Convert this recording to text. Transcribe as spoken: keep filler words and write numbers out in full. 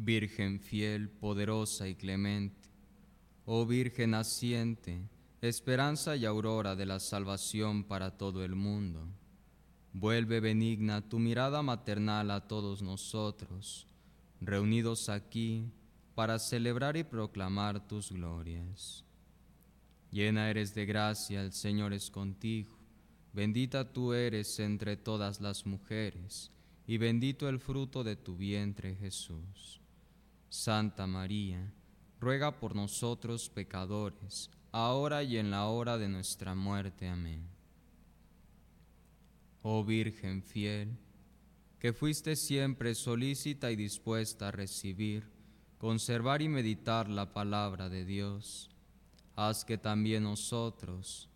Virgen fiel, poderosa y clemente, oh Virgen naciente, esperanza y aurora de la salvación para todo el mundo, vuelve benigna tu mirada maternal a todos nosotros, reunidos aquí para celebrar y proclamar tus glorias. Llena eres de gracia, el Señor es contigo, bendita tú eres entre todas las mujeres, y bendito el fruto de tu vientre, Jesús. Santa María, ruega por nosotros pecadores, ahora y en la hora de nuestra muerte. Amén. Oh Virgen fiel, que fuiste siempre solícita y dispuesta a recibir, conservar y meditar la palabra de Dios, haz que también nosotros,